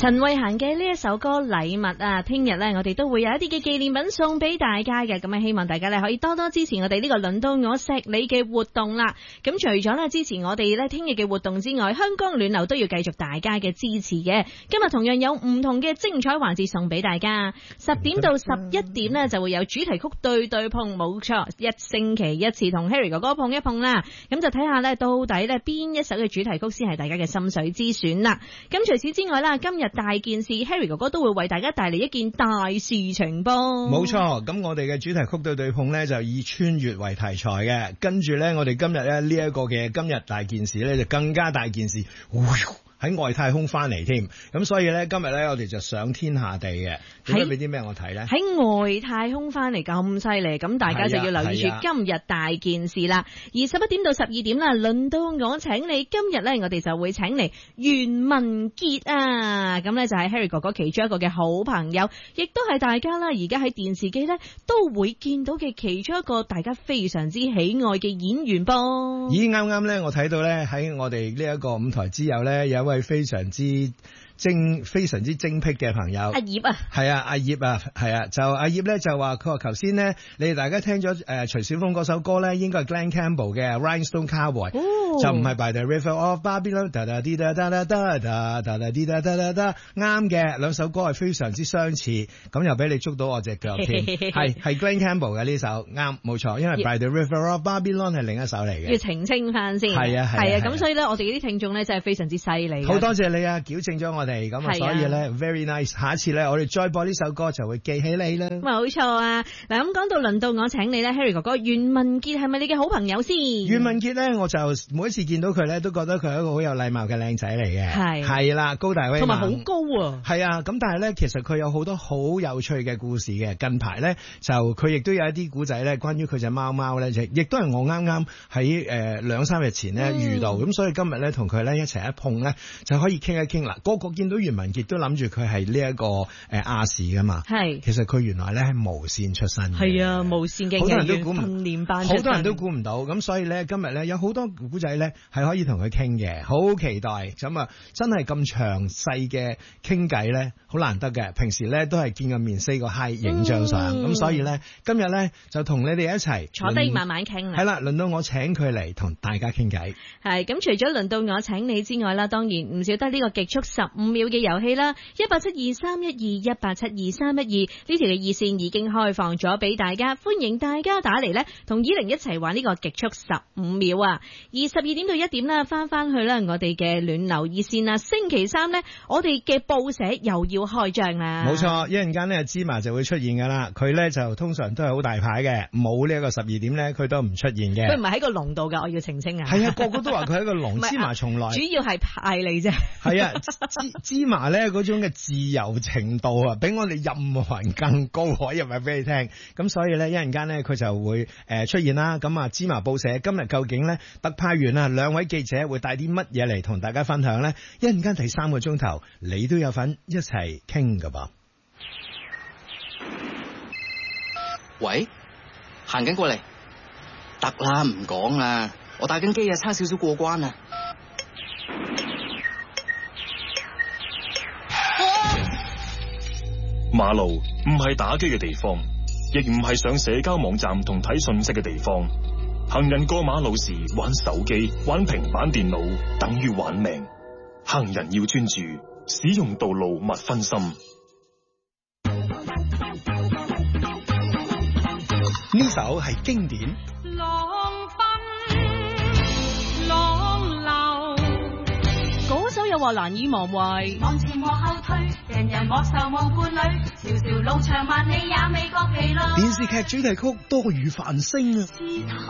陳慧嫻嘅呢一首歌禮物啊，聽日呢我哋都會有一啲嘅紀念品送俾大家嘅，咁啊希望大家呢可以多多支持我哋呢個輪到我錫你嘅活動啦。咁除咗呢支持我哋呢聽日嘅活動之外，香港暖流都要繼續大家嘅支持嘅。今日同樣有唔同嘅精彩環節送俾大家，10點到11點呢就會有主題曲對對碰，冇錯，一星期一次同 Harry 哥哥碰一碰啦。咁就睇下呢到底呢邊一首嘅主題曲先係大家嘅心水之選啦。咁除此之外啦，今日大件事 Harry 哥哥都會為大家帶嚟一件大事情噃。 冇錯，咁我哋嘅主題曲對對碰呢，就以穿越為題材嘅，跟住呢，我哋今日呢一個嘅今日大件事呢，就更加大件事，喺外太空翻嚟添，咁所以呢，今日呢，我哋就上天下地嘅，點解俾啲咩我睇呢？ 喺外太空翻嚟咁犀利，咁大家就要留意住今日大件事啦。而11點到12點啦，輪到我請你。今日呢，我哋就會請嚟袁文傑啊，咁呢，就係 Harry 哥哥其中一個嘅好朋友，亦都係大家啦而家喺電視機呢都會見到嘅其中一個大家非常之喜愛嘅演員噃。 咦，啱啱呢，我睇到呢，喺我哋呢一個五台之友呢，有一位非常之精闢嘅朋友，阿葉啊，係啊，阿葉啊，係啊，就阿葉咧就話佢話頭先呢，你哋大家聽咗徐小鳳嗰首歌咧，應該係 Glen Campbell 嘅 Rhinestone Cowboy，就唔係 By the River of Babylon， 啱嘅，兩首歌係非常之相似，咁又俾你捉到我隻腳添，係 Glen Campbell 嘅呢首啱冇錯，因為 By the River of Babylon 係另一首嚟嘅， 要澄清翻先，係啊，咁所以咧我哋啲聽眾咧真係非常之犀利，好多謝你啊，矯正咗我哋。咁啊，所以咧 very nice。下一次咧，我哋再播呢首歌就會記起你啦。 冇錯啊！嗱，咁講到輪到我請你咧 ，Harry 哥哥，袁文傑係咪你嘅好朋友先？ 袁文傑咧，我就每一次見到佢咧，都覺得佢係一個好有禮貌嘅靚仔嚟嘅。係啦，高大威猛，同埋好高啊。係啊，咁但係咧，其實佢有好多好有趣嘅故事嘅。近排咧，就佢亦都有一啲古仔咧，關於佢隻貓貓咧，亦都係我啱啱喺2-3日前咧遇到，咁所以今日咧同佢咧一齊一碰咧，就可以傾一傾啦。個見到袁文傑都諗住佢係呢一個亞視噶嘛，係其實佢原來咧係無線出身嘅，係啊，無線嘅藝員訓練班，好多人都估唔到，咁所以咧今日咧有好多古仔咧係可以同佢傾嘅，好期待咁啊！真係咁詳細嘅傾偈咧，好難得嘅，平時咧都係見個面 say 個 hi 影張相，咁所以咧今日咧就同你哋一齊坐低慢慢傾啦。 係啦，輪到我請佢嚟同大家傾偈。 係咁，除咗輪到我請你之外啦，當然唔少得呢個極速15秒嘅遊戲啦，1872312 1872312呢條嘅熱線已經開放咗俾大家，歡迎大家打嚟呢，同依玲一齊玩呢個極速15秒啊！而12點到1點啦，翻去啦，我哋嘅暖流熱線啊，星期三呢，我哋嘅報社又要開張啦。 冇錯，一陣間呢，芝麻就會出現噶啦，佢呢就通常都係好大牌嘅，冇呢一個12點呢，佢都唔出現嘅。佢唔係喺個籠度噶，我要澄清啊。係啊，個個都話佢喺個籠，芝麻從來主要係派你啫。係啊，芝麻呢嗰種嘅自由程度啊，比我哋任何人更高，可以話俾你聽。咁所以呢，一陣間呢，佢就會出現啦。咁啊，芝麻報社今日究竟呢，特派員啊2位記者會帶啲乜嘢嚟同大家分享呢？一陣間第3個鐘頭，你都有份一齊傾噶噃。 喂，行緊過嚟，得啦，唔講啦，我打緊機啊，差少少過關啊。 馬路唔係打機嘅地方，亦唔係上社交網站同睇信息嘅地方。行人過馬路時玩手機、玩平板電腦，等於玩命。行人要專注，使用道路勿分心。 呢首係經典。 嗰首又話難以忘懷， 往前往後退，人人莫愁無伴侶，條條路長萬里也未覺疲累。 電視劇主題曲多如繁星啊！